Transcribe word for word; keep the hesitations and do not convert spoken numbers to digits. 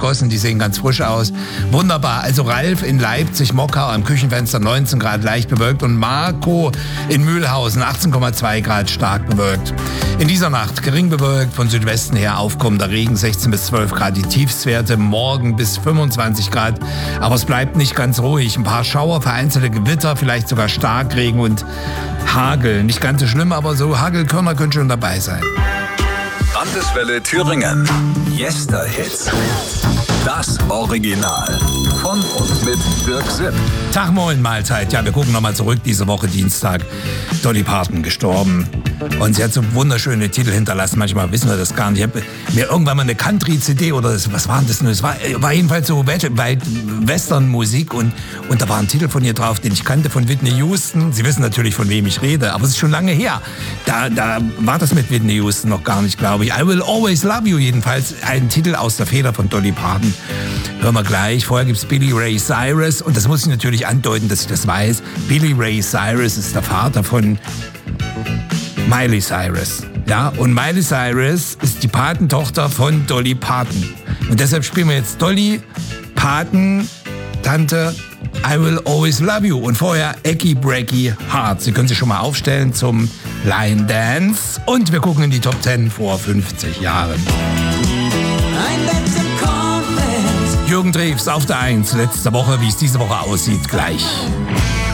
gegossen, die sehen ganz frisch aus. Wunderbar. Also Ralf in Leipzig, Mockau am Küchenfenster neunzehn Grad leicht bewölkt und Marco in Mühlhausen achtzehn Komma zwei Grad stark bewölkt. In dieser Nacht gering bewölkt, von Südwesten her aufkommender Regen, sechzehn bis zwölf Grad die Tiefstwerte, morgen bis fünfundzwanzig Grad. Aber es bleibt nicht ganz ruhig. Ein paar Schauer, vereinzelte Gewitter, vielleicht sogar Starkregen und Hagel. Nicht ganz so schlimm, aber so Hagelkörner können schon dabei sein. Landeswelle Thüringen. Yester-Hits. Das Original. Von und mit Dirk Sipp. Tag, moin, Mahlzeit. Ja, wir gucken nochmal zurück. Diese Woche Dienstag. Dolly Parton gestorben. Und sie hat so wunderschöne Titel hinterlassen. Manchmal wissen wir das gar nicht. Ich habe mir irgendwann mal eine Country-C D oder das, was war denn das? Es war, war jedenfalls so Western-Musik und, und da war ein Titel von ihr drauf, den ich kannte, von Whitney Houston. Sie wissen natürlich, von wem ich rede, aber es ist schon lange her. Da, da war das mit Whitney Houston noch gar nicht, glaube ich. I Will Always Love You jedenfalls. Ein Titel aus der Feder von Dolly Parton. Hören wir gleich. Vorher gibt's Billy Ray Cyrus und das muss ich natürlich andeuten, dass ich das weiß. Billy Ray Cyrus ist der Vater von Miley Cyrus. Ja, und Miley Cyrus ist die Patentochter von Dolly Parton. Und deshalb spielen wir jetzt Dolly Parton, Tante, I Will Always Love You. Und vorher Ecky Breaky Heart. Sie können sich schon mal aufstellen zum Line Dance. Und wir gucken in die Top zehn vor fünfzig Jahren. Jürgen Drews auf der eins. Letzte Woche, wie es diese Woche aussieht, gleich.